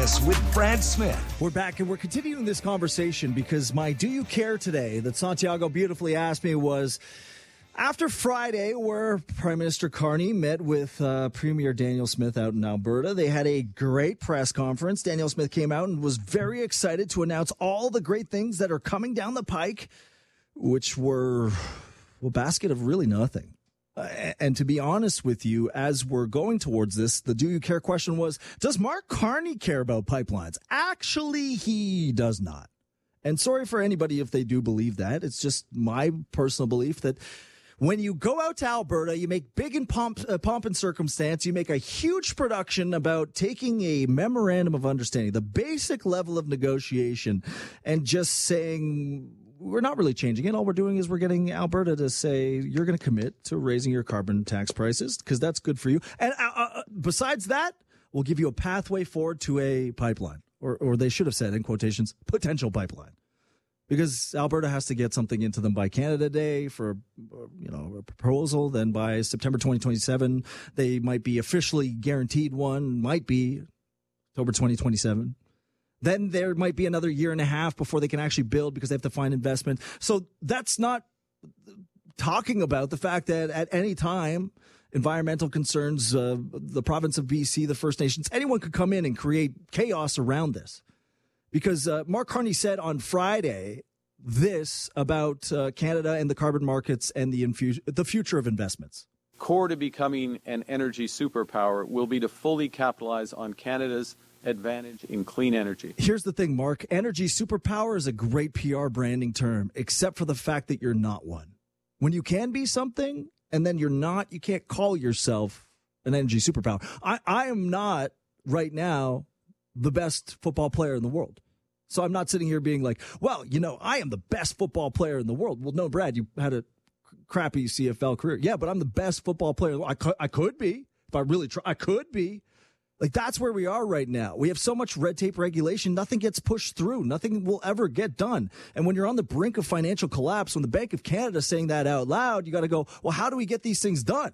Business with Brad Smith. We're back and we're continuing this conversation because my Do You Care today that Santiago beautifully asked me was after Friday, where Prime Minister Carney met with Premier Danielle Smith out in Alberta. They had a great press conference. Danielle Smith came out and was very excited to announce all the great things that are coming down the pike, which were a basket of really nothing. And to be honest with you, as we're going towards this, the Do You Care question was, does Mark Carney care about pipelines? Actually, he does not. And sorry for anybody if they do believe that. It's just my personal belief that when you go out to Alberta, you make big and pomp and circumstance, you make a huge production about taking a memorandum of understanding, the basic level of negotiation, and just saying, we're not really changing it. All we're doing is we're getting Alberta to say, you're going to commit to raising your carbon tax prices because that's good for you. And besides that, we'll give you a pathway forward to a pipeline, or they should have said in quotations, potential pipeline, because Alberta has to get something into them by Canada Day for, a proposal. Then by September 2027, they might be officially guaranteed one, might be October 2027. Then there might be another year and a half before they can actually build because they have to find investment. So that's not talking about the fact that at any time, environmental concerns, the province of BC, the First Nations, anyone could come in and create chaos around this. Because Mark Carney said on Friday this about Canada and the carbon markets and the future of investments. Core to becoming an energy superpower will be to fully capitalize on Canada's advantage in clean energy. Here's the thing, Mark. Energy superpower is a great PR branding term, except for the fact that you're not one. When you can be something and then you're not, you can't call yourself an energy superpower. I am not right now the best football player in the world. So I'm not sitting here being like, well, I am the best football player in the world. Well, no, Brad, you had a crappy CFL career. Yeah, but I'm the best football player. I could be if I really try. I could be. Like, that's where we are right now. We have so much red tape regulation, nothing gets pushed through. Nothing will ever get done. And when you're on the brink of financial collapse, when the Bank of Canada is saying that out loud, you got to go, well, how do we get these things done?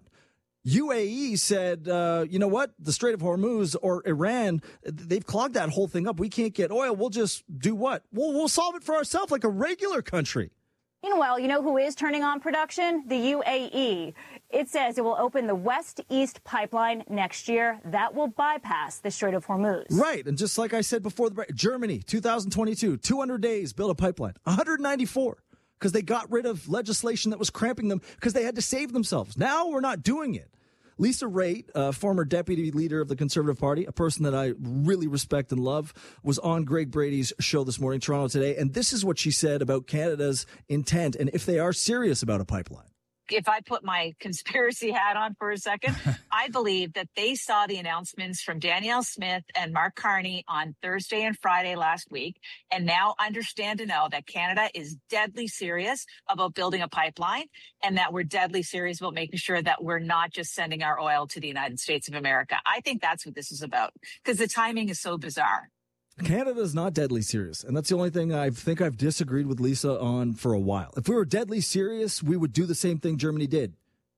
UAE said, you know what? The Strait of Hormuz or Iran, they've clogged that whole thing up. We can't get oil. We'll just do what? We'll solve it for ourselves like a regular country. Meanwhile, you know who is turning on production? The UAE. It says it will open the West-East pipeline next year. That will bypass the Strait of Hormuz. Right. And just like I said before, Germany, 2022, 200 days, build a pipeline. 194, because they got rid of legislation that was cramping them because they had to save themselves. Now we're not doing it. Lisa Raitt, former deputy leader of the Conservative Party, a person that I really respect and love, was on Greg Brady's show this morning, Toronto Today, and this is what she said about Canada's intent and if they are serious about a pipeline. If I put my conspiracy hat on for a second, I believe that they saw the announcements from Danielle Smith and Mark Carney on Thursday and Friday last week, and now understand to know that Canada is deadly serious about building a pipeline and that we're deadly serious about making sure that we're not just sending our oil to the United States of America. I think that's what this is about, because the timing is so bizarre. Canada is not deadly serious, and that's the only thing I think I've disagreed with Lisa on for a while. If we were deadly serious, we would do the same thing Germany did.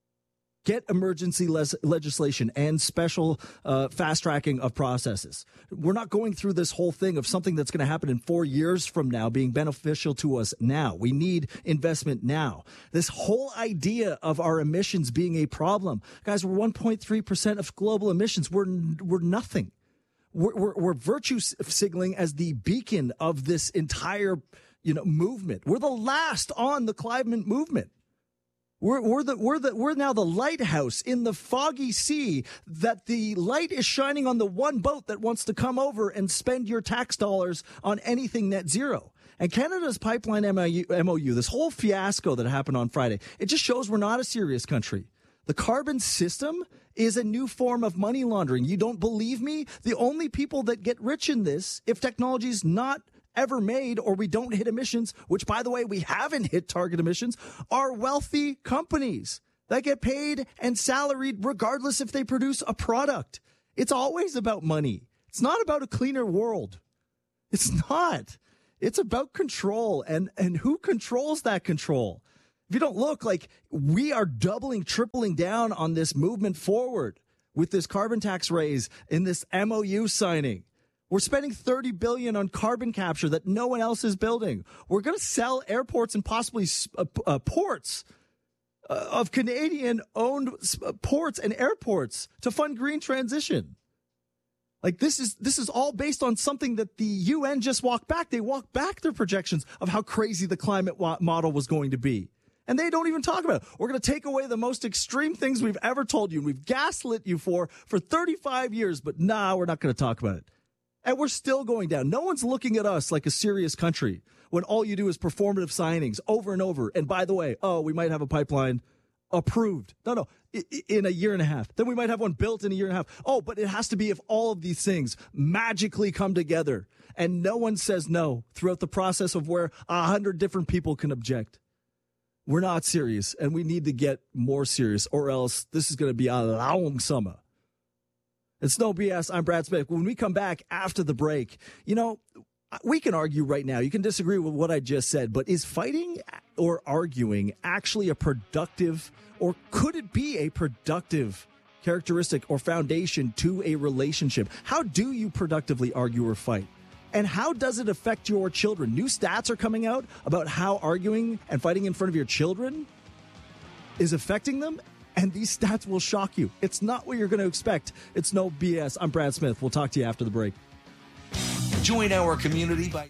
Get emergency legislation and special fast-tracking of processes. We're not going through this whole thing of something that's going to happen in 4 years from now being beneficial to us now. We need investment now. This whole idea of our emissions being a problem. Guys, we're 1.3% of global emissions. We're nothing. We're virtue signaling as the beacon of this entire, movement. We're the last on the climate movement. We're now the lighthouse in the foggy sea that the light is shining on the one boat that wants to come over and spend your tax dollars on anything net zero. And Canada's pipeline MOU, this whole fiasco that happened on Friday, it just shows we're not a serious country. The carbon system is a new form of money laundering. You don't believe me? The only people that get rich in this, if technology is not ever made or we don't hit emissions, which, by the way, we haven't hit target emissions, are wealthy companies that get paid and salaried regardless if they produce a product. It's always about money. It's not about a cleaner world. It's not. It's about control and who controls that control. If you don't look, like, we are doubling, tripling down on this movement forward with this carbon tax raise in this MOU signing. We're spending $30 billion on carbon capture that no one else is building. We're going to sell airports and possibly ports of Canadian-owned ports and airports to fund green transition. Like this is all based on something that the UN just walked back. They walked back their projections of how crazy the climate model was going to be. And they don't even talk about it. We're going to take away the most extreme things we've ever told you and we've gaslit you for 35 years. But nah, we're not going to talk about it. And we're still going down. No one's looking at us like a serious country when all you do is performative signings over and over. And by the way, we might have a pipeline approved. No, in a year and a half. Then we might have one built in a year and a half. Oh, but it has to be if all of these things magically come together. And no one says no throughout the process of where 100 different people can object. We're not serious, and we need to get more serious, or else this is going to be a long summer. It's no BS. I'm Brad Smith. When we come back after the break, we can argue right now. You can disagree with what I just said, but is fighting or arguing actually a productive, or could it be a productive characteristic or foundation to a relationship? How do you productively argue or fight? And how does it affect your children? New stats are coming out about how arguing and fighting in front of your children is affecting them. And these stats will shock you. It's not what you're going to expect. It's no BS. I'm Brad Smith. We'll talk to you after the break. Join our community by...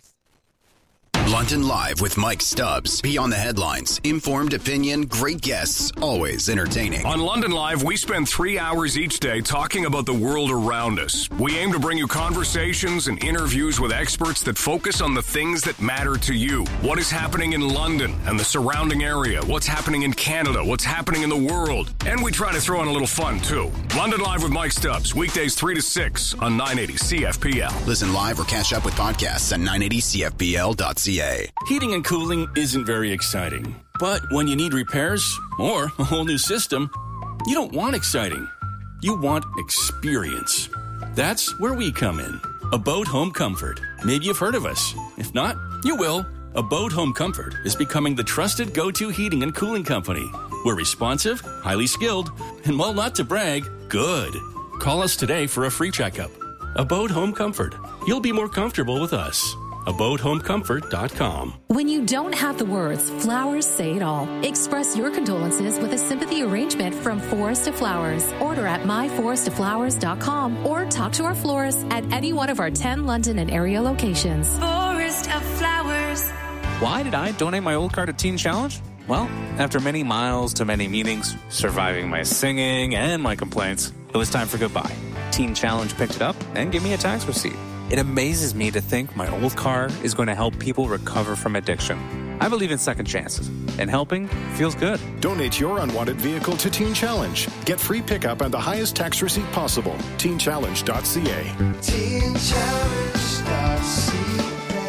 London Live with Mike Stubbs. Beyond the headlines, informed opinion, great guests, always entertaining. On London Live, we spend 3 hours each day talking about the world around us. We aim to bring you conversations and interviews with experts that focus on the things that matter to you. What is happening in London and the surrounding area? What's happening in Canada? What's happening in the world? And we try to throw in a little fun, too. London Live with Mike Stubbs, weekdays 3 to 6 on 980 CFPL. Listen live or catch up with podcasts at 980CFPL.ca. Heating and cooling isn't very exciting. But when you need repairs or a whole new system, you don't want exciting. You want experience. That's where we come in. Abode Home Comfort. Maybe you've heard of us. If not, you will. Abode Home Comfort is becoming the trusted go-to heating and cooling company. We're responsive, highly skilled, and while not to brag, good. Call us today for a free checkup. Abode Home Comfort. You'll be more comfortable with us. AbodeHomeComfort.com. When you don't have the words, flowers say it all. Express your condolences with a sympathy arrangement from Forest of Flowers. Order at myforestoflowers.com or talk to our florist at any one of our 10 London and area locations. Forest of Flowers. Why did I donate my old car to Teen Challenge? Well, after many miles to many meetings, surviving my singing and my complaints, it was time for goodbye. Teen Challenge picked it up and gave me a tax receipt. It amazes me to think my old car is going to help people recover from addiction. I believe in second chances, and helping feels good. Donate your unwanted vehicle to Teen Challenge. Get free pickup and the highest tax receipt possible. TeenChallenge.ca. TeenChallenge.ca.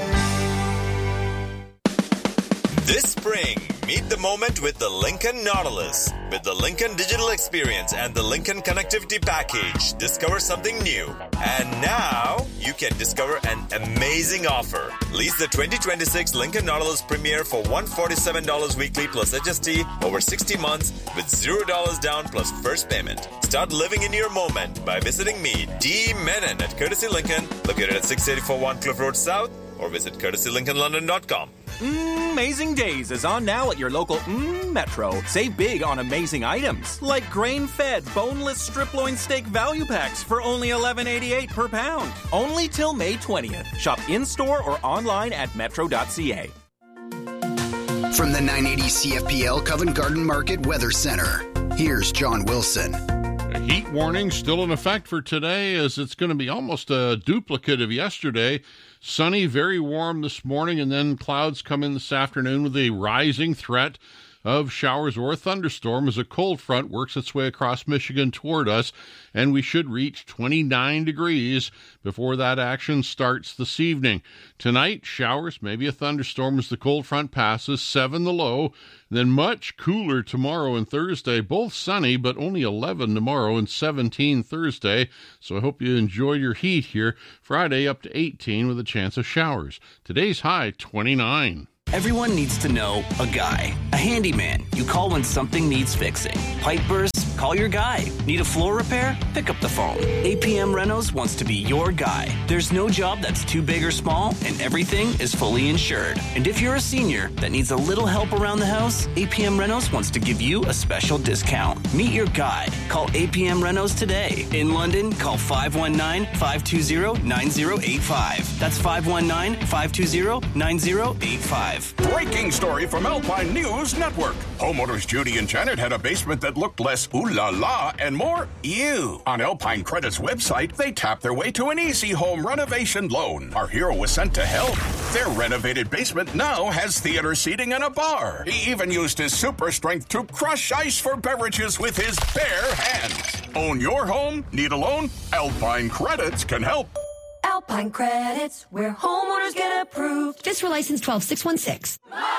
This spring, meet the moment with the Lincoln Nautilus. With the Lincoln Digital Experience and the Lincoln Connectivity Package, discover something new. And now, you can discover an amazing offer. Lease the 2026 Lincoln Nautilus Premier for $147 weekly plus HST over 60 months with $0 down plus first payment. Start living in your moment by visiting me, D. Menon at Courtesy Lincoln, located at 684 Cliff Road South, or visit courtesylincolnlondon.com. Amazing Days is on now at your local Metro. Save big on amazing items like grain-fed boneless strip loin steak value packs for only $11.88 per pound. Only till May 20th. Shop in-store or online at metro.ca. From the 980 CFPL Covent Garden Market Weather Center, here's John Wilson. A heat warning still in effect for today, as it's going to be almost a duplicate of yesterday. Sunny, very warm this morning, and then clouds come in this afternoon with a rising threat of showers or thunderstorm as a cold front works its way across Michigan toward us, and we should reach 29 degrees before that action starts this evening. Tonight, showers, maybe a thunderstorm as the cold front passes, 7 the low, then much cooler tomorrow and Thursday, both sunny, but only 11 tomorrow and 17 Thursday, so I hope you enjoy your heat here. Friday up to 18 with a chance of showers. Today's high, 29. Everyone needs to know a guy, a handyman you call when something needs fixing. Pipe burst, Call your guy. Need a floor repair? Pick up the phone. APM Renos wants to be your guy. There's no job that's too big or small, and everything is fully insured. And if you're a senior that needs a little help around the house, APM Renos wants to give you a special discount. Meet your guy. Call APM Renos today. In London, call 519-520-9085. That's 519-520-9085. Breaking story from Alpine News Network. Homeowners Judy and Janet had a basement that looked less ooh la la and more ew. On Alpine Credit's website, they tapped their way to an easy home renovation loan. Our hero was sent to help. Their renovated basement now has theater seating and a bar. He even used his super strength to crush ice for beverages with his bare hands. Own your home? Need a loan? Alpine Credits can help. Alpine Credits, where homeowners get approved. Just for license 12616.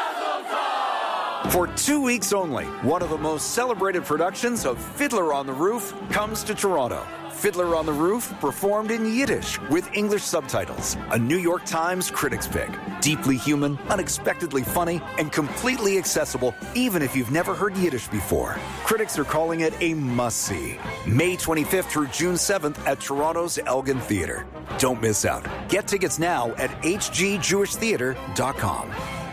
For 2 weeks only, one of the most celebrated productions of Fiddler on the Roof comes to Toronto. Fiddler on the Roof, performed in Yiddish with English subtitles. A New York Times critics pick. Deeply human, unexpectedly funny, and completely accessible even if you've never heard Yiddish before. Critics are calling it a must-see. May 25th through June 7th at Toronto's Elgin Theatre. Don't miss out. Get tickets now at hgjewishtheatre.com.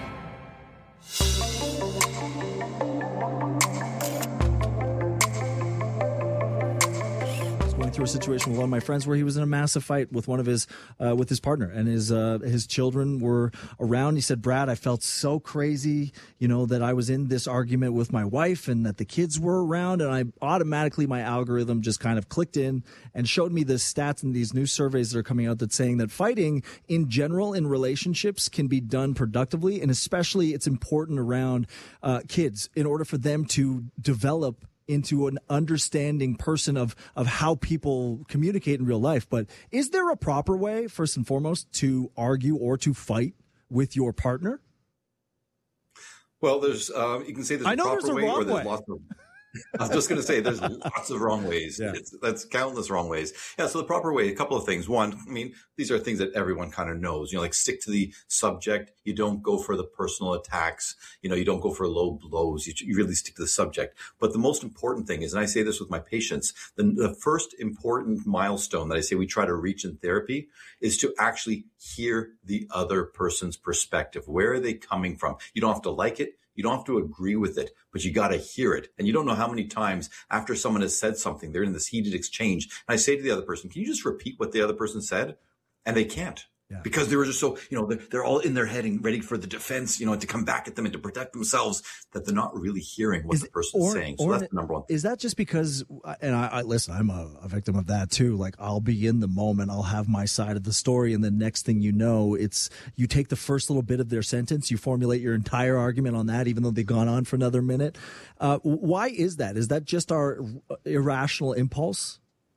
Through a situation with one of my friends where he was in a massive fight with one of his partner, and his children were around. He said, Brad, I felt so crazy, that I was in this argument with my wife and that the kids were around, and I automatically, my algorithm just kind of clicked in and showed me the stats and these new surveys that are coming out that's saying that fighting in general in relationships can be done productively, and especially it's important around kids in order for them to develop into an understanding person of how people communicate in real life. But is there a proper way, first and foremost, to argue or to fight with your partner? Well, there's you can say there's a proper way, or there's lots of. I was just going to say there's lots of wrong ways. Yeah. That's countless wrong ways. Yeah. So the proper way, a couple of things. One, these are things that everyone kind of knows, like stick to the subject. You don't go for the personal attacks. You don't go for low blows. You really stick to the subject. But the most important thing is, and I say this with my patients, the first important milestone that I say we try to reach in therapy is to actually hear the other person's perspective. Where are they coming from? You don't have to like it. You don't have to agree with it, but you got to hear it. And you don't know how many times after someone has said something, they're in this heated exchange. And I say to the other person, can you just repeat what the other person said? And they can't. Yeah. Because they were just so, they're all in their head and ready for the defense, to come back at them and to protect themselves, that they're not really hearing what the person's saying. So that's the number one. Is that just because, and I listen, I'm a victim of that too. Like, I'll be in the moment, I'll have my side of the story, and the next thing you know, it's, you take the first little bit of their sentence, you formulate your entire argument on that, even though they've gone on for another minute. Why is that? Is that just our irrational impulse?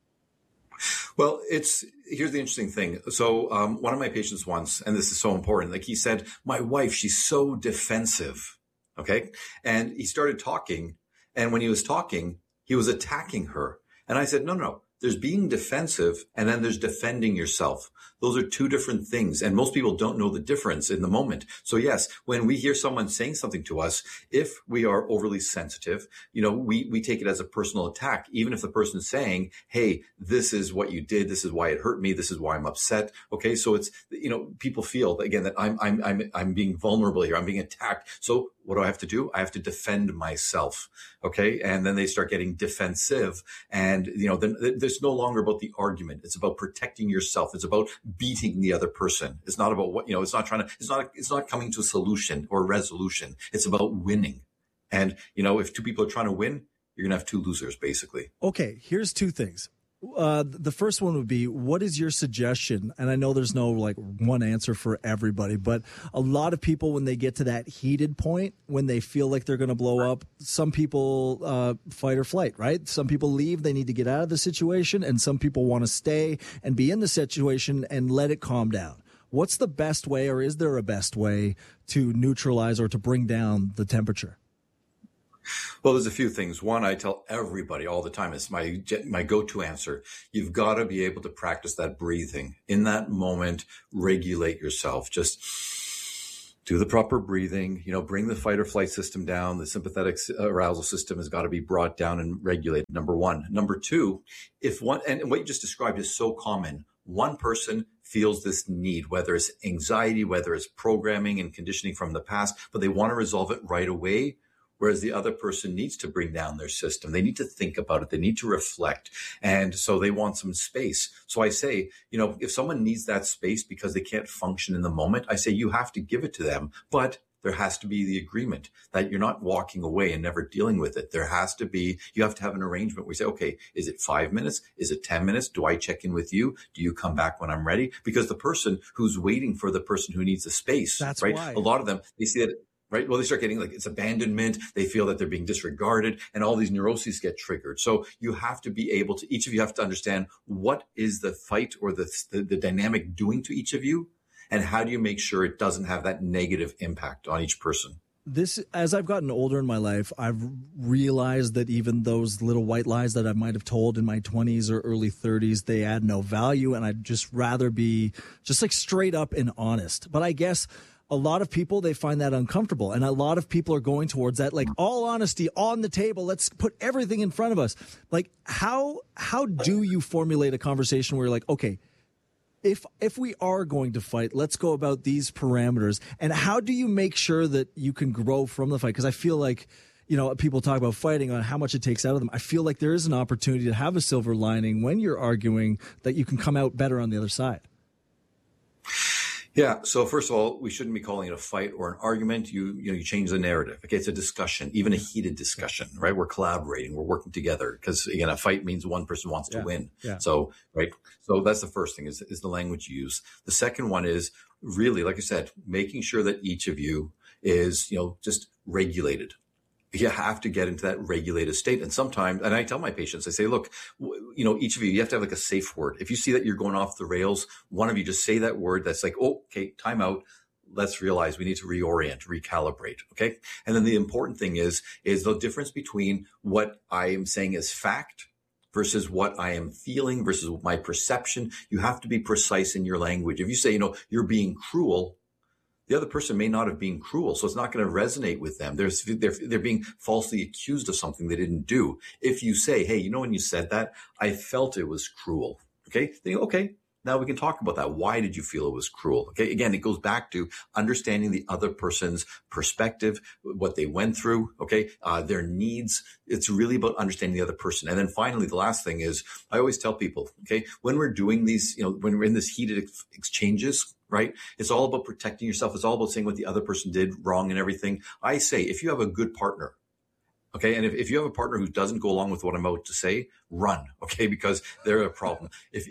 Well, here's the interesting thing. So, one of my patients once, and this is so important, like he said, my wife, she's so defensive. Okay. And he started talking. And when he was talking, he was attacking her. And I said, no, there's being defensive and then there's defending yourself. Those are two different things. And most people don't know the difference in the moment. So yes, when we hear someone saying something to us, if we are overly sensitive, we take it as a personal attack, even if the person is saying, hey, this is what you did. This is why it hurt me. This is why I'm upset. Okay. So it's, people feel again that I'm being vulnerable here. I'm being attacked. So what do I have to do? I have to defend myself. Okay. And then they start getting defensive, and, then there's no longer about the argument. It's about protecting yourself. It's about beating the other person. It's not about what, it's not coming to a solution or a resolution. It's about winning. And, if two people are trying to win, you're going to have two losers, basically. Okay. Here's two things. The first one would be, what is your suggestion? And I know there's no one answer for everybody, but a lot of people, when they get to that heated point, when they feel like they're going to blow up, some people fight or flight, right? Some people leave, they need to get out of the situation, and some people want to stay and be in the situation and let it calm down. What's the best way, or is there a best way to neutralize or to bring down the temperature? Well, there's a few things. One, I tell everybody all the time, it's my go-to answer. You've got to be able to practice that breathing. In that moment, regulate yourself. Just do the proper breathing, bring the fight or flight system down. The sympathetic arousal system has got to be brought down and regulated. Number one. Number two, and what you just described is so common. One person feels this need, whether it's anxiety, whether it's programming and conditioning from the past, but they want to resolve it right away. Whereas the other person needs to bring down their system. They need to think about it. They need to reflect. And so they want some space. So I say, if someone needs that space because they can't function in the moment, I say you have to give it to them. But there has to be the agreement that you're not walking away and never dealing with it. You have to have an arrangement where you say, okay, is it 5 minutes? Is it 10 minutes? Do I check in with you? Do you come back when I'm ready? Because the person who's waiting for the person who needs the space, that's right? Why. A lot of them, they see that. Right. Well, they start getting it's abandonment. They feel that they're being disregarded and all these neuroses get triggered. So you have to be able to, each of you have to understand what is the fight or the dynamic doing to each of you, and how do you make sure it doesn't have that negative impact on each person? As I've gotten older in my life, I've realized that even those little white lies that I might have told in my 20s or early 30s, they add no value. And I'd just rather be just straight up and honest. But I guess a lot of people, they find that uncomfortable. And a lot of people are going towards that, all honesty on the table. Let's put everything in front of us. How do you formulate a conversation where you're okay, if we are going to fight, let's go about these parameters. And how do you make sure that you can grow from the fight? Because I feel people talk about fighting on how much it takes out of them. I feel like there is an opportunity to have a silver lining when you're arguing, that you can come out better on the other side. Yeah. So first of all, we shouldn't be calling it a fight or an argument. You change the narrative. Okay. It's a discussion, even a heated discussion, right? We're collaborating. We're working together because again, a fight means one person wants to win. Yeah. So, right. So that's the first thing is the language you use. The second one is really, like I said, making sure that each of you is, just regulated. You have to get into that regulated state. And sometimes, and I tell my patients, I say, look, each of you have to have a safe word. If you see that you're going off the rails, one of you just say that word that's okay, time out. Let's realize we need to reorient, recalibrate. Okay. And then the important thing is the difference between what I am saying is fact versus what I am feeling versus my perception. You have to be precise in your language. If you say, you're being cruel, the other person may not have been cruel, so it's not going to resonate with them. They're being falsely accused of something they didn't do. If you say, hey, when you said that, I felt it was cruel. Okay. Then, okay. Now we can talk about that. Why did you feel it was cruel? Okay. Again, it goes back to understanding the other person's perspective, what they went through. Okay. Their needs. It's really about understanding the other person. And then finally, the last thing is I always tell people, okay, when we're doing these, when we're in this heated exchanges, right? It's all about protecting yourself. It's all about saying what the other person did wrong and everything. I say, if you have a good partner, okay, and if you have a partner who doesn't go along with what I'm about to say, run, okay, because they're a problem.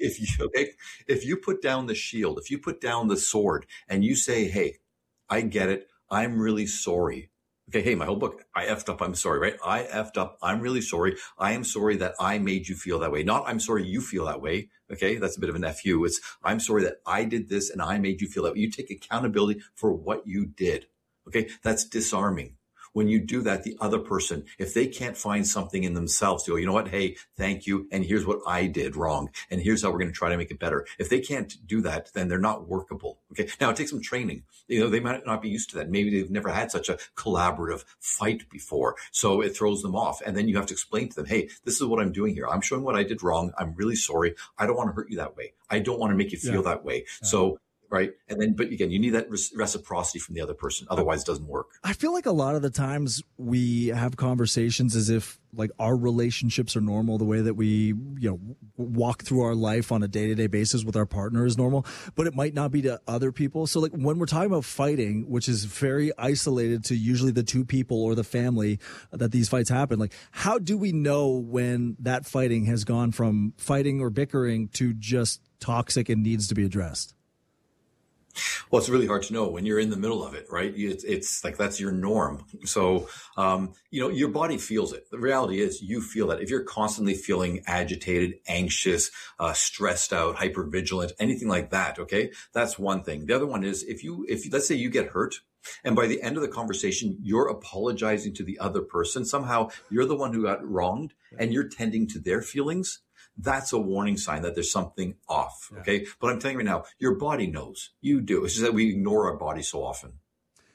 If you put down the shield, if you put down the sword and you say, hey, I get it. I'm really sorry. Okay, hey, my whole book, I effed up, I'm sorry, right? I effed up, I'm really sorry. I am sorry that I made you feel that way. Not I'm sorry you feel that way. Okay, that's a bit of an FU. It's I'm sorry that I did this and I made you feel that way. You take accountability for what you did. Okay, that's disarming. When you do that, the other person, if they can't find something in themselves to go, you know what? Hey, thank you. And here's what I did wrong. And here's how we're going to try to make it better. If they can't do that, then they're not workable. Okay. Now it takes some training. They might not be used to that. Maybe they've never had such a collaborative fight before. So it throws them off. And then you have to explain to them, hey, this is what I'm doing here. I'm showing what I did wrong. I'm really sorry. I don't want to hurt you that way. I don't want to make you feel that way. Yeah. So, right. And then, but again, you need that reciprocity from the other person. Otherwise it doesn't work. I feel like a lot of the times we have conversations as if our relationships are normal, the way that we, walk through our life on a day-to-day basis with our partner is normal, but it might not be to other people. So when we're talking about fighting, which is very isolated to usually the two people or the family that these fights happen, how do we know when that fighting has gone from fighting or bickering to just toxic and needs to be addressed? Well, it's really hard to know when you're in the middle of it, right? It's that's your norm. So, your body feels it. The reality is you feel that. If you're constantly feeling agitated, anxious, stressed out, hypervigilant, anything like that, okay, that's one thing. The other one is if let's say you get hurt, and by the end of the conversation, you're apologizing to the other person. Somehow you're the one who got wronged and you're tending to their feelings. That's a warning sign that there's something off. Okay. But I'm telling you right now, your body knows. You do. It's just that we ignore our body so often.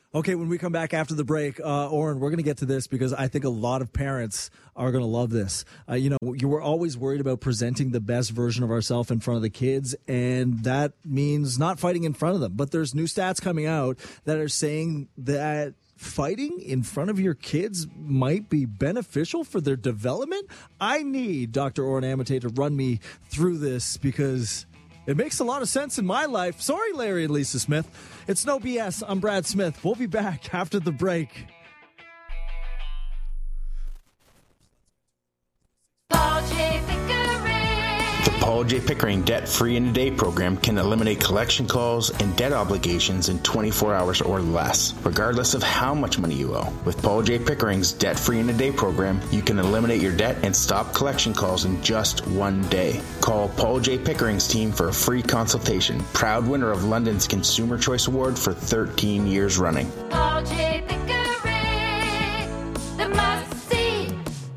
Okay, when we come back after the break, Oren, we're going to get to this because I think a lot of parents are going to love this. You were always worried about presenting the best version of ourselves in front of the kids, and that means not fighting in front of them. But there's new stats coming out that are saying that fighting in front of your kids might be beneficial for their development. I need Dr. Oren Amate to run me through this because it makes a lot of sense in my life. Sorry, Larry and Lisa Smith. It's No BS. I'm Brad Smith. We'll be back after the break. Paul J. The Paul J. Pickering Debt-Free in a Day program can eliminate collection calls and debt obligations in 24 hours or less, regardless of how much money you owe. With Paul J. Pickering's Debt-Free in a Day program, you can eliminate your debt and stop collection calls in just one day. Call Paul J. Pickering's team for a free consultation. Proud winner of London's Consumer Choice Award for 13 years running. Paul J. Pickering, the must-see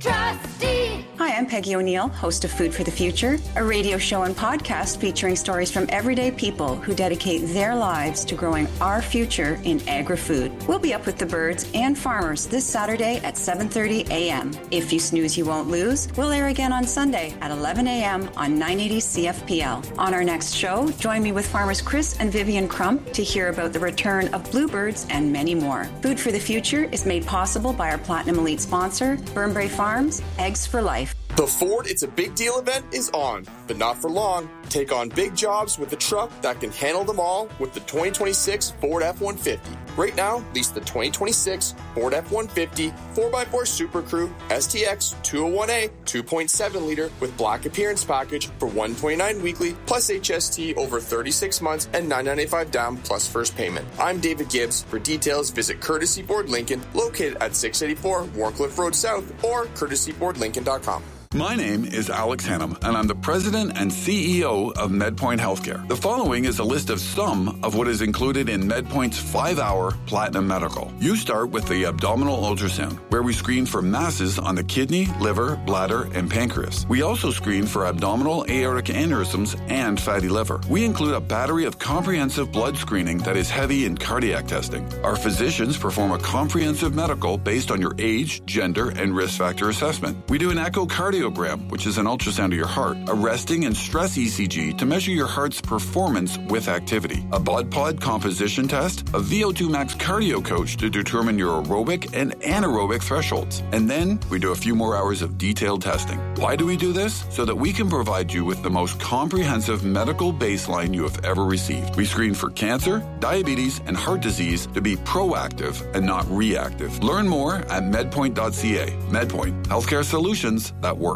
trustee. Hi, I'm Peggy O'Neill, host of Food for the Future, a radio show and podcast featuring stories from everyday people who dedicate their lives to growing our future in agri-food. We'll be up with the birds and farmers this Saturday at 7:30 a.m. If you snooze, you won't lose. We'll air again on Sunday at 11 a.m. on 980 CFPL. On our next show, join me with farmers Chris and Vivian Crump to hear about the return of bluebirds and many more. Food for the Future is made possible by our Platinum Elite sponsor, Burnbrae Farms, Eggs for Life. The Ford It's a Big Deal event is on, but not for long. Take on big jobs with a truck that can handle them all with the 2026 Ford F-150. Right now, lease the 2026 Ford F-150 4x4 Super Crew STX 201A 2.7 liter with black appearance package for $129 weekly plus HST over 36 months and $995 down plus first payment. I'm David Gibbs. For details, visit Courtesy Ford Lincoln, located at 684 Warncliffe Road South or courtesyfordlincoln.com. My name is Alex Hannum, and I'm the president and CEO of MedPoint Healthcare. The following is a list of some of what is included in MedPoint's 5-hour Platinum Medical. You start with the abdominal ultrasound, where we screen for masses on the kidney, liver, bladder, and pancreas. We also screen for abdominal aortic aneurysms and fatty liver. We include a battery of comprehensive blood screening that is heavy in cardiac testing. Our physicians perform a comprehensive medical based on your age, gender, and risk factor assessment. We do an echocardiogram, which is an ultrasound of your heart, a resting and stress ECG to measure your heart's performance with activity, a blood pod composition test, a VO2 max cardio coach to determine your aerobic and anaerobic thresholds. And then we do a few more hours of detailed testing. Why do we do this? So that we can provide you with the most comprehensive medical baseline you have ever received. We screen for cancer, diabetes, and heart disease to be proactive and not reactive. Learn more at medpoint.ca. MedPoint, healthcare solutions that work.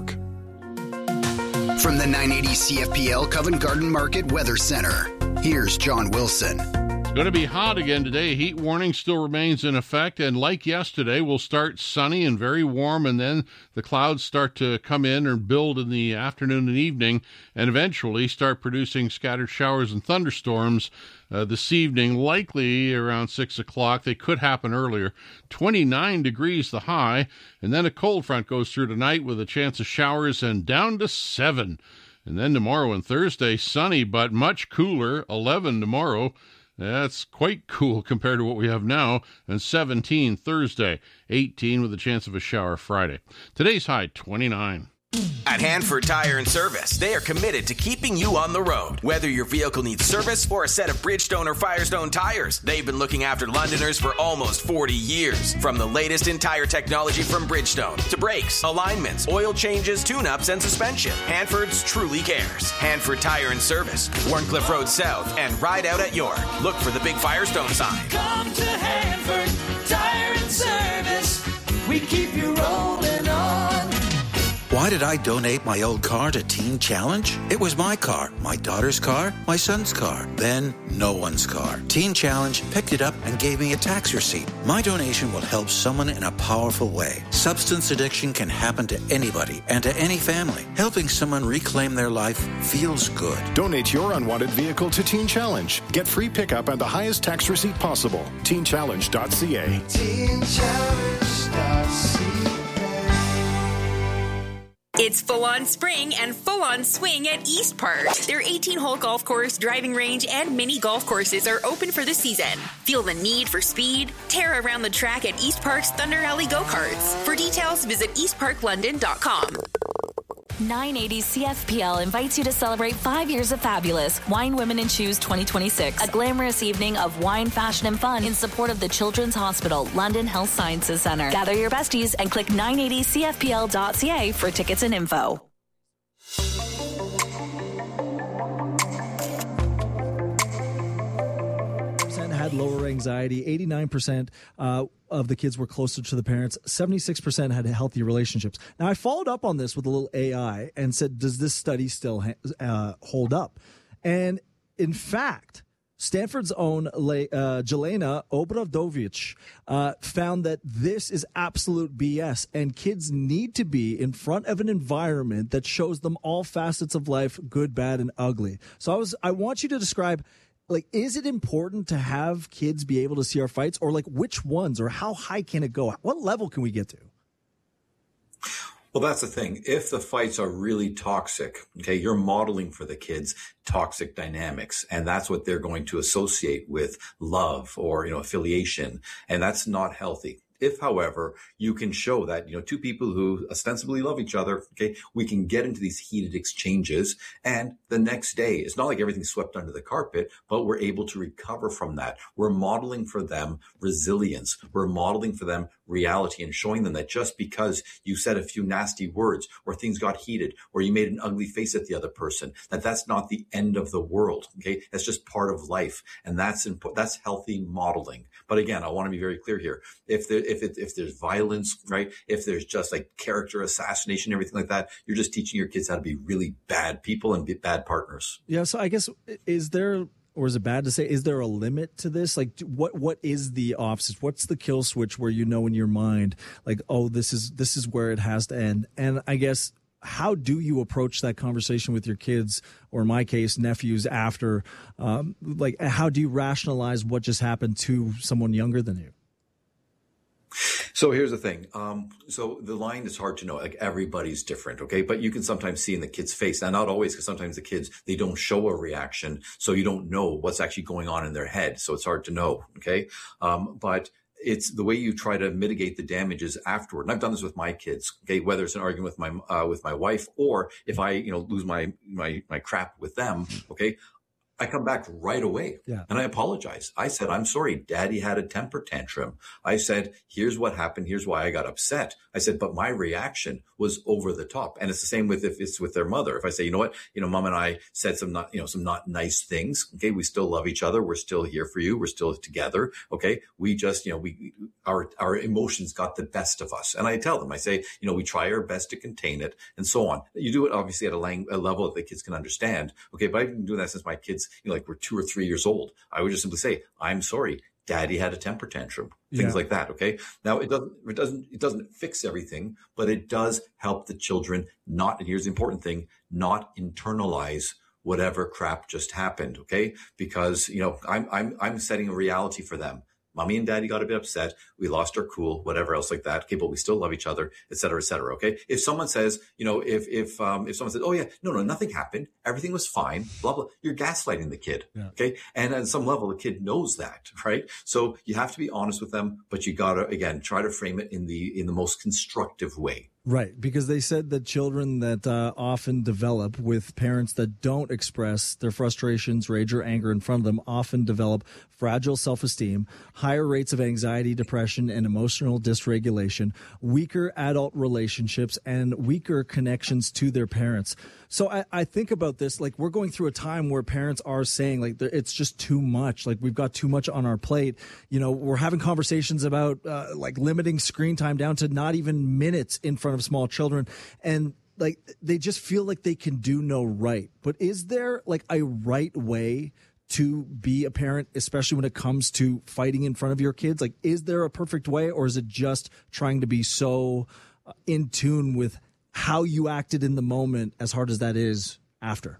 From the 980 CFPL Covent Garden Market Weather Center, here's John Wilson. It's going to be hot again today. Heat warning still remains in effect, and like yesterday, we'll start sunny and very warm, and then the clouds start to come in and build in the afternoon and evening, and eventually start producing scattered showers and thunderstorms this evening, likely around 6 o'clock. They could happen earlier. 29 degrees the high, and then a cold front goes through tonight with a chance of showers and down to 7. And then tomorrow and Thursday, sunny but much cooler, 11 tomorrow. That's quite cool compared to what we have now, and 17 Thursday, 18 with a chance of a shower Friday. Today's high, 29. At Hanford Tire and Service, they are committed to keeping you on the road. Whether your vehicle needs service or a set of Bridgestone or Firestone tires, they've been looking after Londoners for almost 40 years. From the latest in tire technology from Bridgestone to brakes, alignments, oil changes, tune-ups, and suspension, Hanford's truly cares. Hanford Tire and Service, Warncliffe Road South, and Ride Out at York. Look for the big Firestone sign. Come to Hanford Tire and Service. We keep you rolling on. Why did I donate my old car to Teen Challenge? It was my car, my daughter's car, my son's car, then no one's car. Teen Challenge picked it up and gave me a tax receipt. My donation will help someone in a powerful way. Substance addiction can happen to anybody and to any family. Helping someone reclaim their life feels good. Donate your unwanted vehicle to Teen Challenge. Get free pickup and the highest tax receipt possible. TeenChallenge.ca. TeenChallenge.ca. It's full-on spring and full-on swing at East Park. Their 18-hole golf course, driving range, and mini golf courses are open for the season. Feel the need for speed? Tear around the track at East Park's Thunder Alley Go-Karts. For details, visit eastparklondon.com. 980 CFPL invites you to celebrate 5 years of fabulous Wine, Women, and Shoes 2026, a glamorous evening of wine, fashion, and fun in support of the Children's Hospital London Health Sciences Centre. Gather your besties and click 980cfpl.ca for tickets and info. Had lower anxiety. 89% of the kids were closer to the parents. 76% had healthy relationships. Now, I followed up on this with a little AI and said, does this study still hold up? And in fact, Stanford's own Jelena Obradovic found that this is absolute BS, and kids need to be in front of an environment that shows them all facets of life, good, bad, and ugly. So I want you to describe, like, is it important to have kids be able to see our fights, or like which ones, or how high can it go? What level can we get to? Well, that's the thing. If the fights are really toxic, okay, you're modeling for the kids toxic dynamics, and that's what they're going to associate with love or, affiliation, and that's not healthy. If, however, you can show that, two people who ostensibly love each other, okay, we can get into these heated exchanges, and the next day, it's not like everything's swept under the carpet, but we're able to recover from that. We're modeling for them resilience. We're modeling for them reality and showing them that just because you said a few nasty words or things got heated or you made an ugly face at the other person, that's not the end of the world. Okay. That's just part of life. And that's healthy modeling. But again, I want to be very clear here. If there's violence, right? If there's just like character assassination, everything like that, you're just teaching your kids how to be really bad people and be bad partners. Yeah. So I guess, is there, or is it bad to say, is there a limit to this? Like, what is the opposite? What's the kill switch where you know in your mind, like, oh, this is where it has to end? And I guess, how do you approach that conversation with your kids, or in my case, nephews, after, like, how do you rationalize what just happened to someone younger than you? So here's the thing. So the line is hard to know. Like, everybody's different, okay? But you can sometimes see in the kid's face. Now, not always, because sometimes the kids, they don't show a reaction, so you don't know what's actually going on in their head. So it's hard to know, okay? But it's the way you try to mitigate the damages afterward. And I've done this with my kids, okay? Whether it's an argument with my wife, or if I, lose my crap with them, okay? I come back right away and I apologize. I said, I'm sorry, Daddy had a temper tantrum. I said, here's what happened. Here's why I got upset. I said, but my reaction was over the top. And it's the same with if it's with their mother. If I say, you know what, Mom and I said some not nice things. Okay. We still love each other. We're still here for you. We're still together. Okay. We just, our emotions got the best of us. And I tell them, I say, we try our best to contain it and so on. You do it obviously at a level that the kids can understand. Okay. But I've been doing that since my kids, like, we're 2 or 3 years old. I would just simply say, I'm sorry, Daddy had a temper tantrum, things like that. Okay. Now it doesn't fix everything, but it does help the children not, and here's the important thing, not internalize whatever crap just happened. Okay. Because, I'm setting a reality for them. Mommy and Daddy got a bit upset. We lost our cool, whatever else like that. Okay, but we still love each other, et cetera, et cetera. Okay. If someone says, if someone says, oh yeah, no, nothing happened, everything was fine, blah, blah, you're gaslighting the kid. Yeah. Okay. And at some level, the kid knows that, right? So you have to be honest with them, but you gotta, again, try to frame it in the most constructive way. Right, because they said that children that often develop with parents that don't express their frustrations, rage, or anger in front of them often develop fragile self-esteem, higher rates of anxiety, depression, and emotional dysregulation, weaker adult relationships, and weaker connections to their parents. So I think about this, like, we're going through a time where parents are saying, like, it's just too much. Like, we've got too much on our plate. We're having conversations about, like, limiting screen time down to not even minutes in front of small children. And, like, they just feel like they can do no right. But is there, like, a right way to be a parent, especially when it comes to fighting in front of your kids? Like, is there a perfect way, or is it just trying to be so in tune with how you acted in the moment, as hard as that is, after?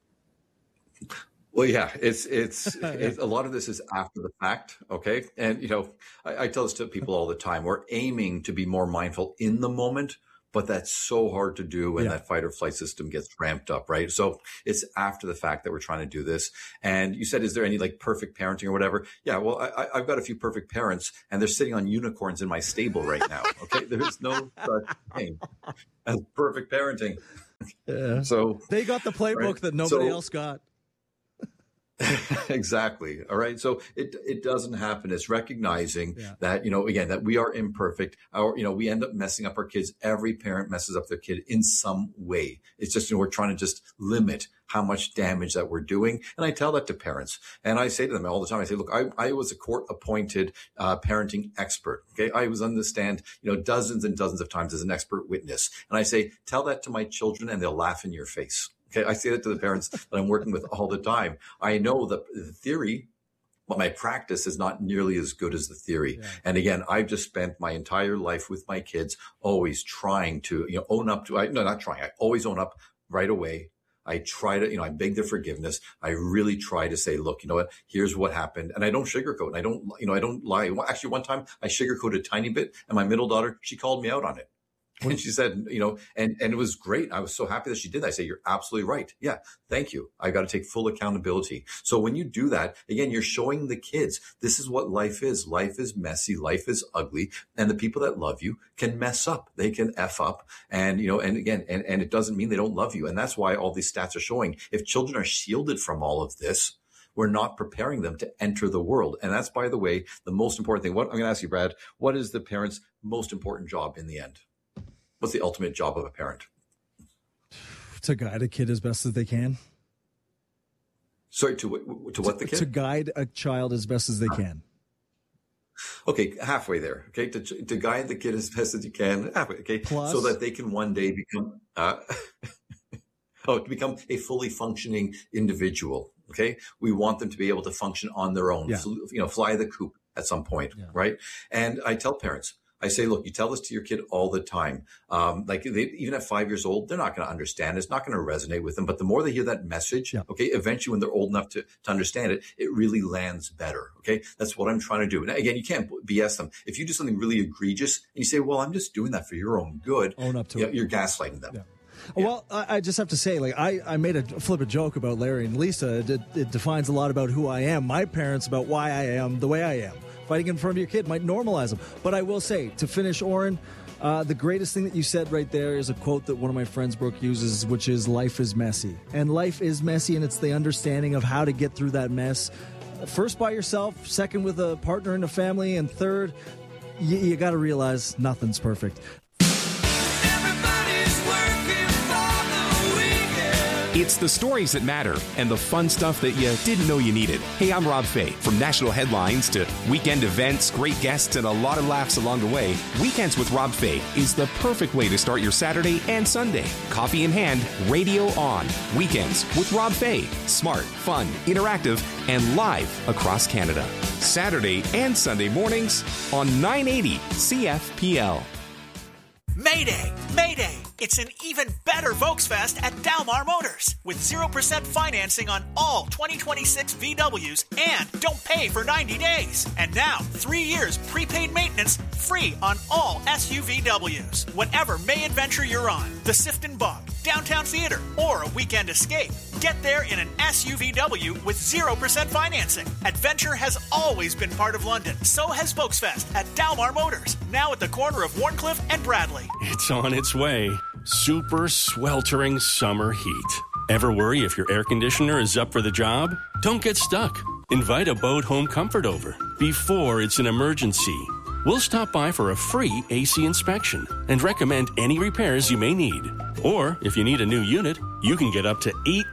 Well, yeah, it's a lot of this is after the fact. Okay. And, I tell this to people all the time. We're aiming to be more mindful in the moment, but that's so hard to do. And that fight or flight system gets ramped up, right? So it's after the fact that we're trying to do this. And you said, is there any like perfect parenting or whatever? Yeah, well, I've got a few perfect parents and they're sitting on unicorns in my stable right now. Okay. There's no such thing as perfect parenting. Yeah. So they got the playbook that nobody else got. Exactly. All right. So it doesn't happen. It's recognizing that, again, that we are imperfect. We end up messing up our kids. Every parent messes up their kid in some way. It's just, we're trying to just limit how much damage that we're doing. And I tell that to parents and I say to them all the time, I say, look, I was a court appointed parenting expert. Okay. I was on the stand, dozens and dozens of times as an expert witness. And I say, tell that to my children and they'll laugh in your face. Okay, I say that to the parents that I'm working with all the time. I know the theory, but my practice is not nearly as good as the theory. Yeah. And again, I've just spent my entire life with my kids always trying to, own up to, I always own up right away. I try to, I beg their forgiveness. I really try to say, look, you know what, here's what happened. And I don't sugarcoat and I don't lie. Actually, one time I sugarcoated a tiny bit and my middle daughter, she called me out on it. And she said, and it was great. I was so happy that she did that. I say, you're absolutely right. Yeah. Thank you. I got to take full accountability. So when you do that, again, you're showing the kids, this is what life is. Life is messy. Life is ugly. And the people that love you can mess up. They can F up. And, and again, and it doesn't mean they don't love you. And that's why all these stats are showing if children are shielded from all of this, we're not preparing them to enter the world. And that's, by the way, the most important thing. I'm going to ask you, Brad, what is the parent's most important job in the end? What's the ultimate job of a parent? To guide a kid as best as they can. Sorry, to what the kid? To guide a child as best as they can. Okay, halfway there. Okay, to guide the kid as best as you can. Halfway. Okay, plus, so that they can one day become to become a fully functioning individual. Okay, we want them to be able to function on their own. Fly the coop at some point, right? And I tell parents, I say, look, you tell this to your kid all the time. Even at 5 years old, they're not going to understand. It's not going to resonate with them. But the more they hear that message, okay, eventually when they're old enough to understand it, it really lands better. Okay. That's what I'm trying to do. And again, you can't BS them. If you do something really egregious and you say, well, I'm just doing that for your own good. Own up to it. You're gaslighting them. Yeah. Well, I just have to say, I made a flippant joke about Larry and Lisa. It defines a lot about who I am. My parents about why I am the way I am. Fighting in front of your kid might normalize them. But I will say, to finish, Oren, the greatest thing that you said right there is a quote that one of my friends, Brooke, uses, which is, life is messy. And life is messy, and it's the understanding of how to get through that mess. First by yourself, second with a partner in a family, and third, you got to realize nothing's perfect. It's the stories that matter and the fun stuff that you didn't know you needed. Hey, I'm Rob Fay. From national headlines to weekend events, great guests, and a lot of laughs along the way, Weekends with Rob Fay is the perfect way to start your Saturday and Sunday. Coffee in hand, radio on. Weekends with Rob Fay. Smart, fun, interactive, and live across Canada. Saturday and Sunday mornings on 980 CFPL. Mayday! Mayday! It's an even better Volksfest at Dalmar Motors with 0% financing on all 2026 VWs and don't pay for 90 days. And now, 3 years prepaid maintenance free on all SUVWs. Whatever May adventure you're on, the Sifton Bog, Downtown Theater, or a weekend escape, get there in an SUVW with 0% financing. Adventure has always been part of London. So has Volksfest at Dalmar Motors, now at the corner of Warncliffe and Bradley. It's on its way. Super sweltering summer heat. Ever worry if your air conditioner is up for the job? Don't get stuck. Invite Abode Home Comfort over before it's an emergency. We'll stop by for a free AC inspection and recommend any repairs you may need. Or, if you need a new unit, you can get up to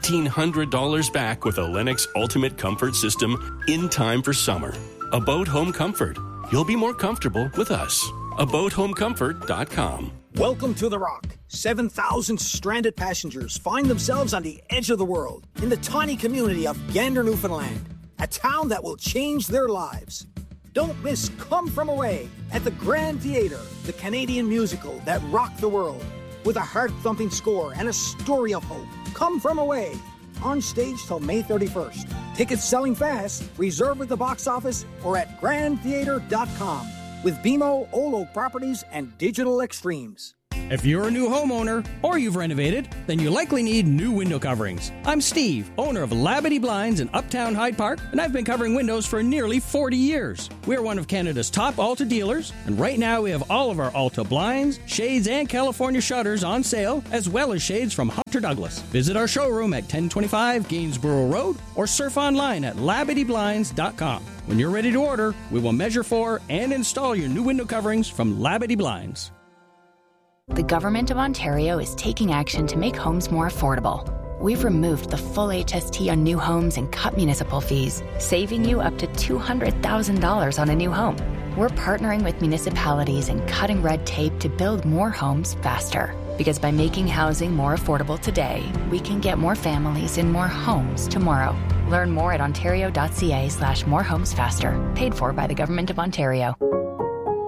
$1,800 back with a Lennox Ultimate Comfort System in time for summer. Abode Home Comfort. You'll be more comfortable with us. AbodeHomeComfort.com. Welcome to The Rock. 7,000 stranded passengers find themselves on the edge of the world in the tiny community of Gander, Newfoundland, a town that will change their lives. Don't miss Come From Away at the Grand Theatre, the Canadian musical that rocked the world. With a heart-thumping score and a story of hope. Come From Away, on stage till May 31st. Tickets selling fast. Reserve at the box office or at grandtheatre.com with BMO, Old Oak Properties, and Digital Extremes. If you're a new homeowner or you've renovated, then you likely need new window coverings. I'm Steve, owner of Labadee Blinds in Uptown Hyde Park, and I've been covering windows for nearly 40 years. We're one of Canada's top Alta dealers, and right now we have all of our Alta blinds, shades, and California shutters on sale, as well as shades from Hunter Douglas. Visit our showroom at 1025 Gainsborough Road or surf online at LabadeeBlinds.com. When you're ready to order, we will measure for and install your new window coverings from Labadee Blinds. The Government of Ontario is taking action to make homes more affordable. We've removed the full HST on new homes and cut municipal fees, saving you up to $200,000 on a new home. We're partnering with municipalities and cutting red tape to build more homes faster. Because by making housing more affordable today, we can get more families in more homes tomorrow. Learn more at ontario.ca/morehomesfaster. Paid for by the Government of Ontario.